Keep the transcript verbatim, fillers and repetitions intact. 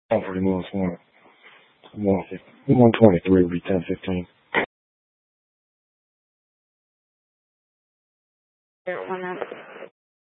I'm pretty much one. one twenty-three would be ten fifteen. One up.